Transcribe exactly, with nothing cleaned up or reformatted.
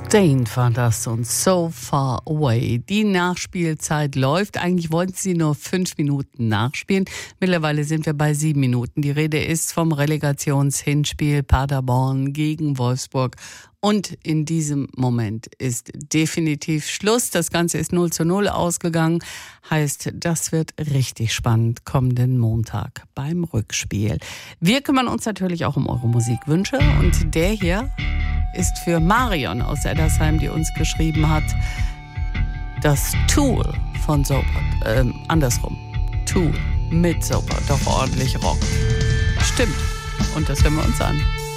Sustained war das und So Far Away. Die Nachspielzeit läuft. Eigentlich wollten sie nur fünf Minuten nachspielen. Mittlerweile sind wir bei sieben Minuten. Die Rede ist vom Relegationshinspiel Paderborn gegen Wolfsburg. Und in diesem Moment ist definitiv Schluss. Das Ganze ist null zu null ausgegangen. Heißt, das wird richtig spannend kommenden Montag beim Rückspiel. Wir kümmern uns natürlich auch um eure Musikwünsche. Und der hier ist für Marion aus Eddersheim, die uns geschrieben hat, das Tool von Soper, ähm, andersrum, Tool mit Soper, doch ordentlich Rock. Stimmt. Und das hören wir uns an.